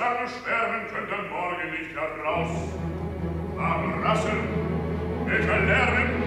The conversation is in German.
lange schwärmen könnt am Morgen nicht heraus. Am Rassen, welcher Lärmen